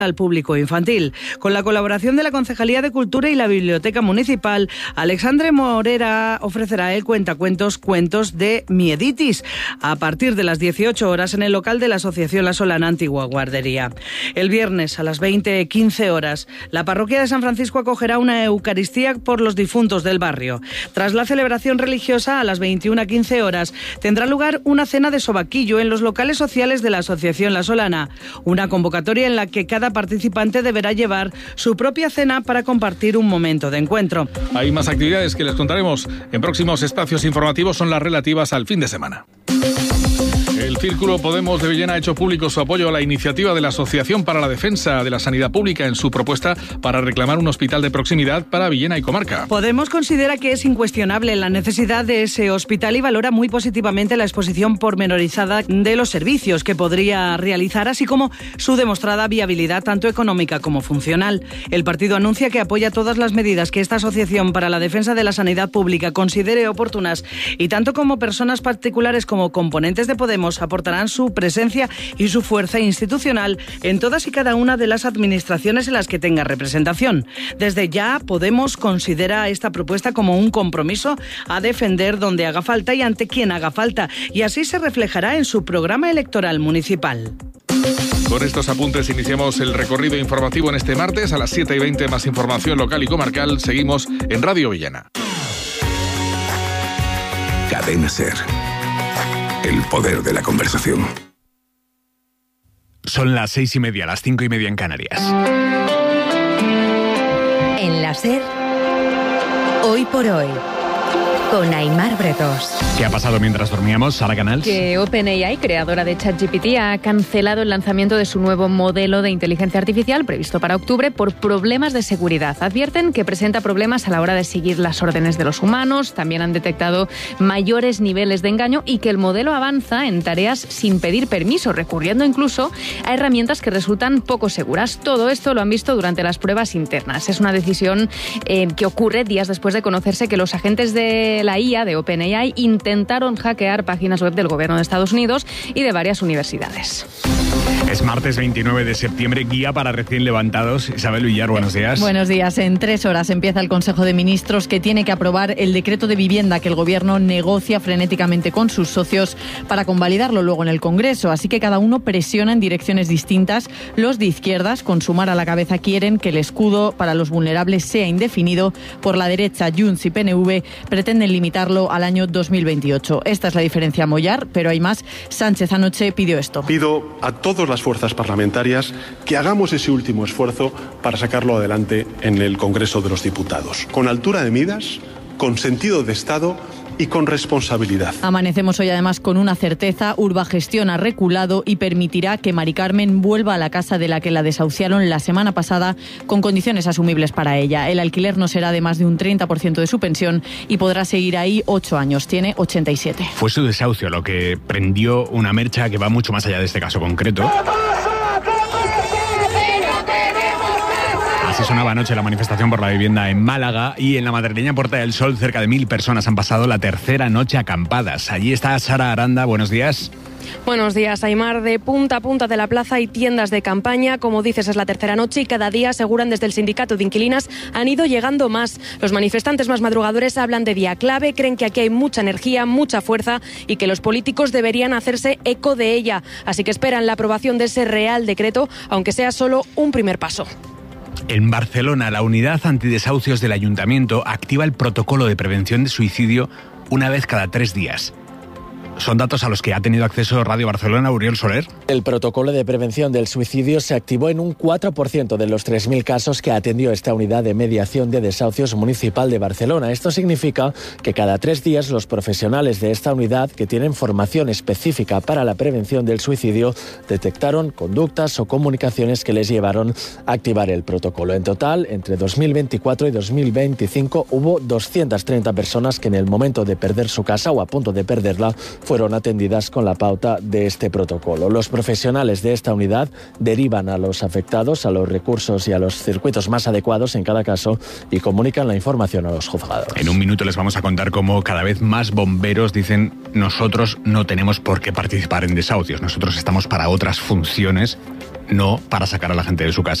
al público infantil. Con la colaboración de la Concejalía de Cultura y la Biblioteca Municipal, Alexandre Morera ofrecerá el cuentacuentos Cuentos de Mieditis a partir de las 18 horas en el local de la Asociación La Solana Antigua Guardería. El viernes a las 20:15 horas, la parroquia de San Francisco acogerá una Eucaristía por los difuntos del barrio. Tras la celebración religiosa, a las 21:15 horas, tendrá lugar una cena de sobaquillo en los locales sociales de la Asociación La Solana, una convocatoria en la que cada participante deberá llevar su propia cena para compartir un momento de encuentro. Hay más actividades que les contaremos en próximos espacios informativos, son las relativas al fin de semana. El Círculo Podemos de Villena ha hecho público su apoyo a la iniciativa de la Asociación para la Defensa de la Sanidad Pública en su propuesta para reclamar un hospital de proximidad para Villena y comarca. Podemos considera que es incuestionable la necesidad de ese hospital y valora muy positivamente la exposición pormenorizada de los servicios que podría realizar, así como su demostrada viabilidad tanto económica como funcional. El partido anuncia que apoya todas las medidas que esta Asociación para la Defensa de la Sanidad Pública considere oportunas y tanto como personas particulares como componentes de Podemos aportarán su presencia y su fuerza institucional en todas y cada una de las administraciones en las que tenga representación. Desde ya, Podemos considera esta propuesta como un compromiso a defender donde haga falta y ante quien haga falta, y así se reflejará en su programa electoral municipal. Con estos apuntes iniciamos el recorrido informativo en este martes. A las 7:20 más información local y comarcal. Seguimos en Radio Villena. Cadena SER. El poder de la conversación. Son las 6:30, las 5:30 en Canarias. En la SER, Hoy por Hoy, con Aimar Bretos. ¿Qué ha pasado mientras dormíamos, Sara Canals? Que OpenAI, creadora de ChatGPT, ha cancelado el lanzamiento de su nuevo modelo de inteligencia artificial previsto para octubre por problemas de seguridad. Advierten que presenta problemas a la hora de seguir las órdenes de los humanos, también han detectado mayores niveles de engaño y que el modelo avanza en tareas sin pedir permiso, recurriendo incluso a herramientas que resultan poco seguras. Todo esto lo han visto durante las pruebas internas. Es una decisión que ocurre días después de conocerse que los agentes de la IA de OpenAI intentaron hackear páginas web del gobierno de Estados Unidos y de varias universidades. Es martes 29 de septiembre, guía para recién levantados. Isabel Villar, buenos días. Buenos días. En 3 horas empieza el Consejo de Ministros, que tiene que aprobar el decreto de vivienda que el Gobierno negocia frenéticamente con sus socios para convalidarlo luego en el Congreso. Así que cada uno presiona en direcciones distintas. Los de izquierdas, con Sumar a la cabeza, quieren que el escudo para los vulnerables sea indefinido. Por la derecha, Junts y PNV pretenden limitarlo al año 2028. Esta es la diferencia a mollar, pero hay más. Sánchez anoche pidió esto. Pido a todas las fuerzas parlamentarias que hagamos ese último esfuerzo para sacarlo adelante en el Congreso de los Diputados. Con altura de miras, con sentido de Estado y con responsabilidad. Amanecemos hoy además con una certeza. Urbagestión ha reculado y permitirá que Mari Carmen vuelva a la casa de la que la desahuciaron la semana pasada con condiciones asumibles para ella. El alquiler no será de más de un 30% de su pensión y podrá seguir ahí 8 años. Tiene 87. Fue su desahucio lo que prendió una mercha que va mucho más allá de este caso concreto. Así sonaba anoche la manifestación por la vivienda en Málaga, y en la madrileña Puerta del Sol cerca de 1.000 personas han pasado la tercera noche acampadas. Allí está Sara Aranda, buenos días. Buenos días, Aimar. De punta a punta de la plaza hay tiendas de campaña. Como dices, es la tercera noche y cada día, aseguran desde el sindicato de inquilinas, han ido llegando más. Los manifestantes más madrugadores hablan de día clave, creen que aquí hay mucha energía, mucha fuerza y que los políticos deberían hacerse eco de ella. Así que esperan la aprobación de ese Real Decreto, aunque sea solo un primer paso. En Barcelona, la unidad antidesahucios del Ayuntamiento activa el protocolo de prevención de suicidio una vez cada 3 días. Son datos a los que ha tenido acceso Radio Barcelona. Uriol Soler. El protocolo de prevención del suicidio se activó en un 4% de los 3.000 casos que atendió esta unidad de mediación de desahucios municipal de Barcelona. Esto significa que cada 3 días los profesionales de esta unidad, que tienen formación específica para la prevención del suicidio, detectaron conductas o comunicaciones que les llevaron a activar el protocolo. En total, entre 2024 y 2025 hubo 230 personas que en el momento de perder su casa o a punto de perderla fueron atendidas con la pauta de este protocolo. Los profesionales de esta unidad derivan a los afectados a los recursos y a los circuitos más adecuados en cada caso y comunican la información a los juzgados. En un minuto les vamos a contar cómo cada vez más bomberos dicen: nosotros no tenemos por qué participar en desahucios, nosotros estamos para otras funciones. no para sacar a la gente de su casa.